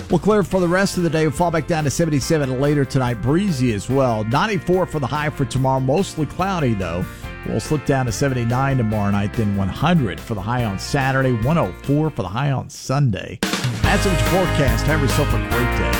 We'll clear for the rest of the day. We'll fall back down to 77 later tonight. Breezy as well. 94 for the high for tomorrow. Mostly cloudy, though. We'll slip down to 79 tomorrow night, then 100 for the high on Saturday, 104 for the high on Sunday. That's what your forecast. Have yourself a great day.